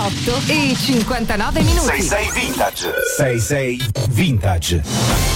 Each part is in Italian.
8:59. 66 Vintage. 66 Vintage.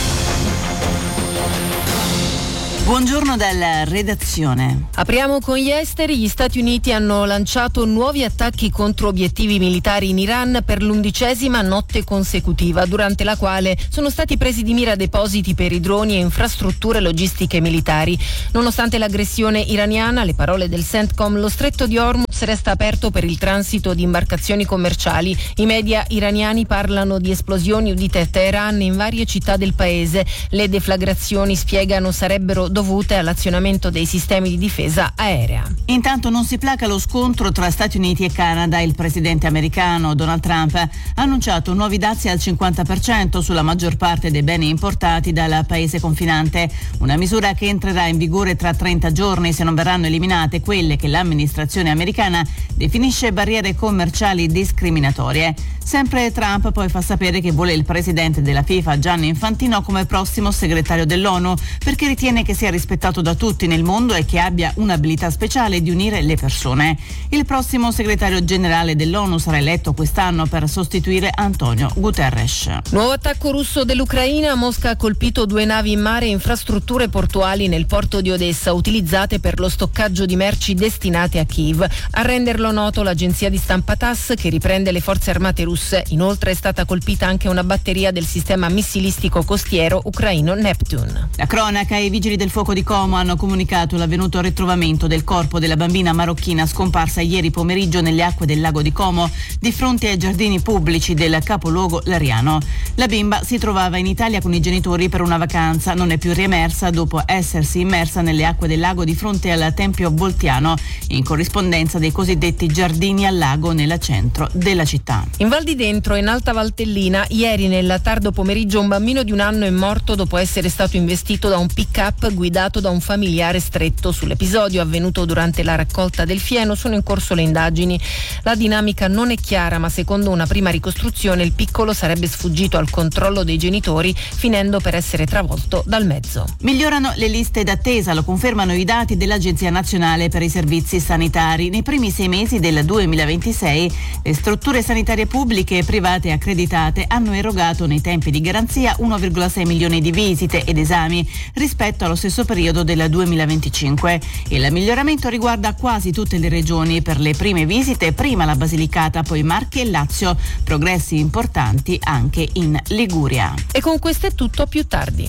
Buongiorno dalla redazione. Apriamo con gli esteri. Gli Stati Uniti hanno lanciato nuovi attacchi contro obiettivi militari in Iran per l'11ª notte consecutiva, durante la quale sono stati presi di mira depositi per i droni e infrastrutture logistiche militari. Nonostante l'aggressione iraniana, le parole del CENTCOM, lo stretto di Hormuz resta aperto per il transito di imbarcazioni commerciali. I media iraniani parlano di esplosioni udite a Teheran e in varie città del paese. Le deflagrazioni, spiegano, sarebbero dovute all'azionamento dei sistemi di difesa aerea. Intanto non si placa lo scontro tra Stati Uniti e Canada. Il presidente americano Donald Trump ha annunciato nuovi dazi al 50% sulla maggior parte dei beni importati dal paese confinante, una misura che entrerà in vigore tra 30 giorni se non verranno eliminate quelle che l'amministrazione americana definisce barriere commerciali discriminatorie. Sempre Trump poi fa sapere che vuole il presidente della FIFA Gianni Infantino come prossimo segretario dell'ONU, perché ritiene che sia rispettato da tutti nel mondo e che abbia un'abilità speciale di unire le persone. Il prossimo segretario generale dell'ONU sarà eletto quest'anno per sostituire Antonio Guterres. Nuovo attacco russo dell'Ucraina. Mosca ha colpito 2 navi in mare e infrastrutture portuali nel porto di Odessa utilizzate per lo stoccaggio di merci destinate a Kiev. A renderlo noto l'agenzia di stampa TASS, che riprende le forze armate russe. Inoltre è stata colpita anche una batteria del sistema missilistico costiero ucraino Neptune. La cronaca. I vigili del fuoco di Como hanno comunicato l'avvenuto ritrovamento del corpo della bambina marocchina scomparsa ieri pomeriggio nelle acque del lago di Como, di fronte ai giardini pubblici del capoluogo lariano. La bimba si trovava in Italia con i genitori per una vacanza, non è più riemersa dopo essersi immersa nelle acque del lago di fronte al Tempio Voltiano, in corrispondenza dei cosiddetti giardini al lago nel centro della città. In Val di Dentro, in Alta Valtellina, ieri nel tardo pomeriggio un bambino di 1 anno è morto dopo essere stato investito da un pick-up guidato da un familiare stretto. Sull'episodio, avvenuto durante la raccolta del fieno, sono in corso le indagini. La dinamica non è chiara, ma secondo una prima ricostruzione il piccolo sarebbe sfuggito al controllo dei genitori, finendo per essere travolto dal mezzo. Migliorano le liste d'attesa, lo confermano i dati dell'Agenzia Nazionale per i Servizi Sanitari. Nei primi 6 mesi del 2026 le strutture sanitarie pubbliche e private accreditate hanno erogato nei tempi di garanzia 1,6 milioni di visite ed esami rispetto allo stesso periodo del 2025. Il miglioramento riguarda quasi tutte le regioni. Per le prime visite, prima la Basilicata, poi Marche e Lazio. Progressi importanti anche in Liguria. E con questo è tutto, più tardi.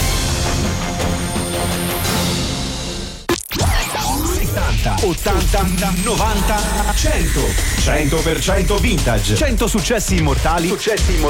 80, 90, 100. 100% vintage. 100 successi immortali